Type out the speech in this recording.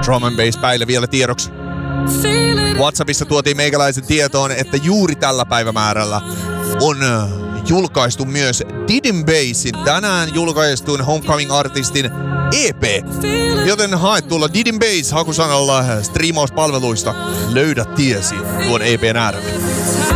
Drum and Bass päille vielä tiedoksi. WhatsAppissa tuotiin meikäläisen tietoon, että juuri tällä päivämäärällä on julkaistu myös Didin Bassin tänään julkaistun Homecoming-artistin EP. Joten hae tulla Didin Bass hakusanalla striimauspalveluista. Löydät tiesi tuon EPn äärelle.